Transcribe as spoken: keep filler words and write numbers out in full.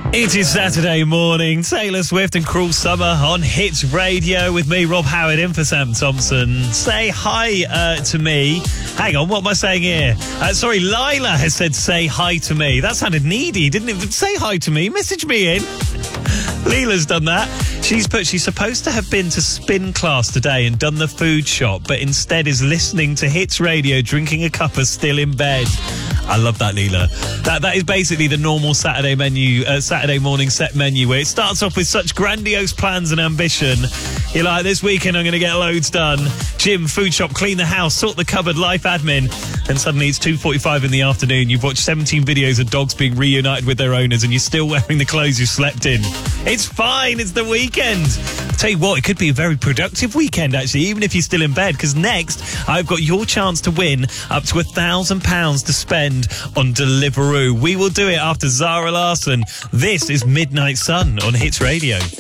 It is Saturday morning. Taylor Swift and Cruel Summer on Hits Radio with me, Rob Howard, in for Sam Thompson. Say hi uh, to me. Hang on, what am I saying here? Uh, sorry, Lila has said say hi to me. That sounded needy, didn't it? Say hi to me. Message me in. Leela's done that. She's put she's supposed to have been to spin class today and done the food shop, but instead is listening to Hits Radio, drinking a cuppa, still in bed. I love that, Leela. That that is basically the normal Saturday menu, uh, Saturday morning set menu, where it starts off with such grandiose plans and ambition. You're like, this weekend I'm going to get loads done. Gym, food shop, clean the house, sort the cupboard, life admin. And suddenly it's two forty-five in the afternoon. You've watched seventeen videos of dogs being reunited with their owners and you're still wearing the clothes you slept in. It's fine. It's the weekend. I'll tell you what, it could be a very productive weekend, actually, even if you're still in bed, because next I've got your chance to win up to a thousand pounds to spend on Deliveroo. We will do it after Zara Larsson. This is Midnight Sun on Hits Radio.